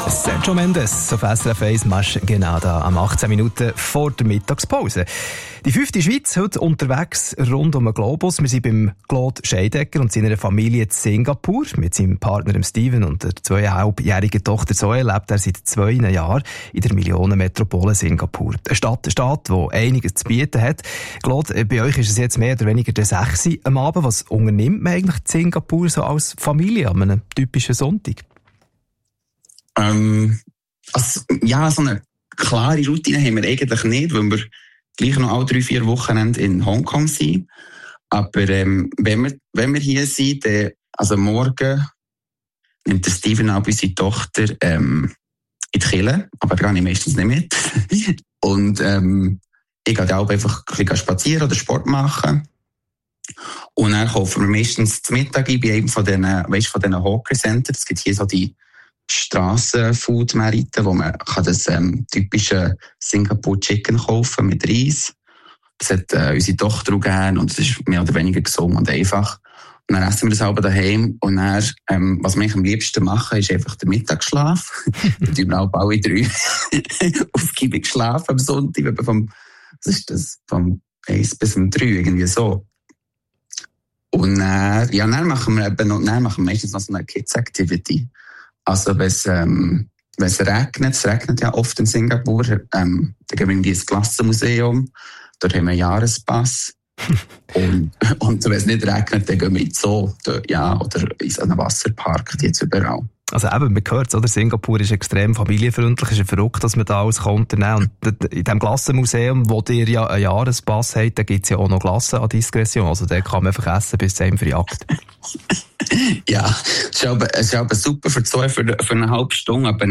Sergio Mendes auf SRF 1 Match genau da am 18 Minuten vor der Mittagspause. Die 5. Schweiz heute unterwegs rund um den Globus. Wir sind beim Claude Scheidegger und seiner Familie in Singapur. Mit seinem Partner Steven und der 2,5-jährigen Tochter Zoe lebt er seit 2 Jahren in der Millionenmetropole Singapur. Eine Stadt, die einiges zu bieten hat. Claude, bei euch ist es jetzt mehr oder weniger der 6 am Abend. Was unternimmt man eigentlich in Singapur so als Familie an einem typischen Sonntag? So eine klare Routine haben wir eigentlich nicht, weil wir gleich noch alle 3-4 Wochenende in Hongkong sind. Aber wenn wir hier sind, also morgen nimmt der Steven auch unsere Tochter in die Kirche, aber gar nicht meistens nicht mit. Und ich gehe auch einfach ein bisschen spazieren oder Sport machen. Und dann kaufen wir meistens zu Mittag bei einem von diesen Hawker Centers. Es gibt hier so die Strassenfood-Märkte, wo man das typische Singapore Chicken kaufen mit Reis. Das hat unsere Tochter auch gerne und es ist mehr oder weniger gesund und einfach. Und dann essen wir das selber daheim und dann, was wir am liebsten machen, ist einfach der Mittagsschlaf. Wir tun auch alle 3 aufgiebig schlafen am Sonntag, vom 1 bis 3 irgendwie so. Und dann machen wir meistens noch so eine Kids-Activity. Also, wenn es regnet, es regnet ja oft in Singapur, dann gehen wir in dieses Klassenmuseum, dort haben wir einen Jahrespass. und wenn es nicht regnet, dann gehen wir in den Zoo, oder in so einen Wasserpark, die jetzt überall. Also eben, man hört es, oder? Singapur ist extrem familienfreundlich, es ist verrückt, dass man da alles unternehmen kann. Und in diesem Klassenmuseum, wo ihr ja einen Jahrespass habt, da gibt es ja auch noch Klassen an Diskretion. Also da kann man einfach essen, bis es einem verjagt. Ja, es ist aber super für eine halbe Stunde, aber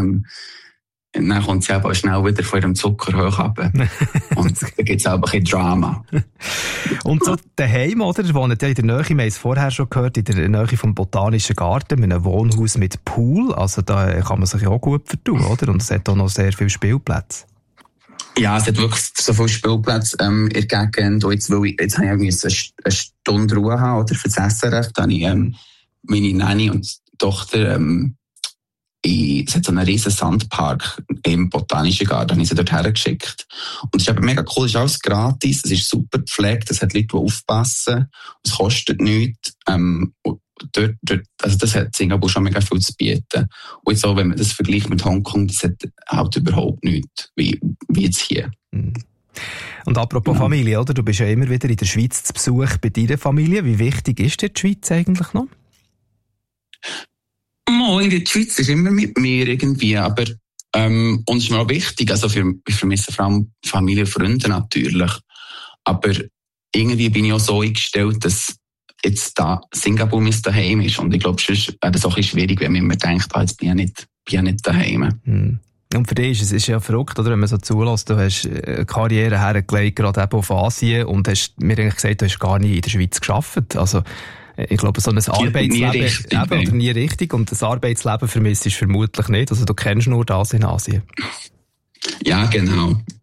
dann kommt sie aber schnell wieder von ihrem Zucker hoch runter. Und da gibt es aber ein bisschen Drama. Und so daheim, oder? Ihr wohnt ja in der Nähe, wir haben es vorher schon gehört, in der Nähe vom Botanischen Garten, mit einem Wohnhaus mit Pool. Also da kann man sich auch gut vertun, oder? Und es hat auch noch sehr viele Spielplätze. Ja, es hat wirklich so viele Spielplätze in der Gegend. Jetzt habe ich eine Stunde Ruhe haben, oder? Für das SRF. Dann habe ich meine Nanny und Tochter es hat so einen riesen Sandpark im Botanischen Garten, habe ich sie dort hergeschickt. Und es ist aber mega cool, es ist alles gratis, es ist super gepflegt, es hat Leute, die aufpassen, es kostet nichts. Also das hat Singapur schon mega viel zu bieten. Und jetzt auch, wenn man das vergleicht mit Hongkong, das hat halt überhaupt nichts, wie jetzt hier. Und apropos Familie, oder? Du bist ja immer wieder in der Schweiz zu Besuch bei deiner Familie. Wie wichtig ist dir die Schweiz eigentlich noch? Die Schweiz ist immer mit mir irgendwie, aber uns ist mir auch wichtig, also wir vermissen vor allem Familie und Freunde natürlich, aber irgendwie bin ich auch so eingestellt, dass jetzt da Singapur mein Daheim ist und ich glaube, sonst wäre das auch ein bisschen schwierig, wenn man immer denkt, jetzt bin ich nicht daheim. Und für dich ist es ja verrückt, oder, wenn man so zulässt, du hast eine Karriere hergelegt, gerade eben auf Asien und hast mir eigentlich gesagt, du hast gar nicht in der Schweiz gearbeitet, also ich glaube, so ein Arbeitsleben nie richtig und das Arbeitsleben vermisst ist vermutlich nicht. Also du kennst nur das in Asien. Ja, genau.